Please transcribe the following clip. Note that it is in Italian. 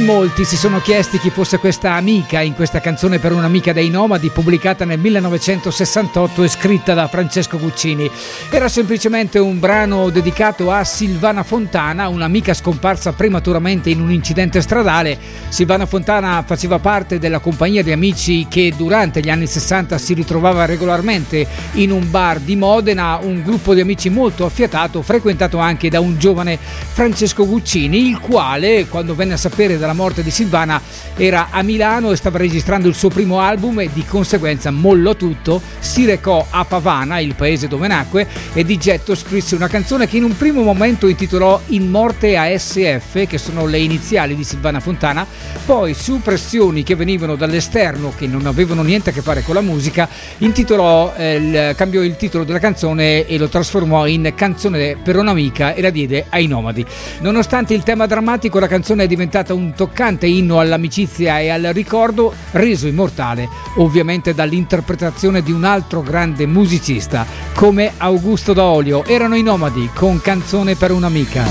In molti si sono chiesti chi fosse questa amica in questa canzone per un'amica dei Nomadi, pubblicata nel 1968 e scritta da Francesco Guccini. Era semplicemente un brano dedicato a Silvana Fontana, un'amica scomparsa prematuramente in un incidente stradale. Silvana Fontana faceva parte della compagnia di amici che durante gli anni 60 si ritrovava regolarmente in un bar di Modena, un gruppo di amici molto affiatato, frequentato anche da un giovane Francesco Guccini, il quale, quando venne a sapere della morte di Silvana, era a Milano e stava registrando il suo primo album e di conseguenza mollò tutto, si recò a Pavana, il paese dove nacque, e di getto scrisse una canzone che in un primo momento intitolò In morte ASF, che sono le iniziali di Silvana Fontana. Poi, su pressioni che venivano dall'esterno, che non avevano niente a che fare con la musica, cambiò il titolo della canzone e lo trasformò in Canzone per un'amica e la diede ai Nomadi. Nonostante il tema drammatico, la canzone è diventata un toccante inno all'amicizia e al ricordo, reso immortale ovviamente dall'interpretazione di un altro grande musicista come Augusto D'Olio. Erano i Nomadi con Canzone per un'amica.